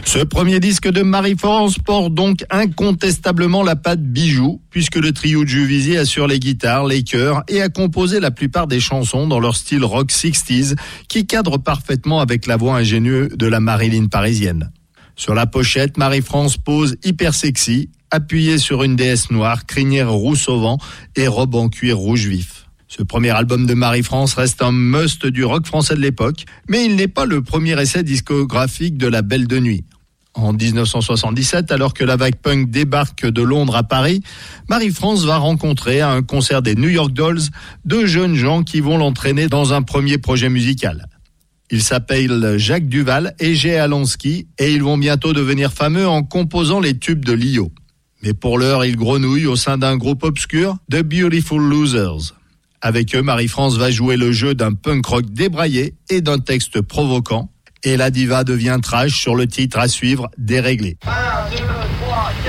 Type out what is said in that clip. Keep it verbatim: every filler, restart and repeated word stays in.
Ce premier disque de Marie-France porte donc incontestablement la patte bijou, puisque le trio de Juvisy assure les guitares, les chœurs et a composé la plupart des chansons dans leur style rock soixante, qui cadre parfaitement avec la voix ingénieuse de la Marilyn parisienne. Sur la pochette, Marie-France pose hyper sexy, appuyée sur une déesse noire, crinière rousse au vent et robe en cuir rouge vif. Ce premier album de Marie-France reste un must du rock français de l'époque, mais il n'est pas le premier essai discographique de la Belle de Nuit. En dix-neuf cent soixante-dix-sept, alors que la vague punk débarque de Londres à Paris, Marie-France va rencontrer à un concert des New York Dolls deux jeunes gens qui vont l'entraîner dans un premier projet musical. Ils s'appellent Jacques Duval et Jay Alonski et ils vont bientôt devenir fameux en composant les tubes de Lio. Mais pour l'heure, ils grenouillent au sein d'un groupe obscur, The Beautiful Losers. Avec eux, Marie-France va jouer le jeu d'un punk rock débraillé et d'un texte provoquant. Et la diva devient trash sur le titre à suivre, Déréglé.